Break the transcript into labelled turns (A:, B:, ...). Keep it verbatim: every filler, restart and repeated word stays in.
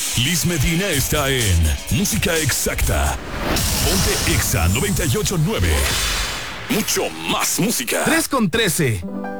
A: Liz Medina está en Música Exacta. Ponte Exa noventa y ocho punto nueve. Mucho más música.
B: tres con trece.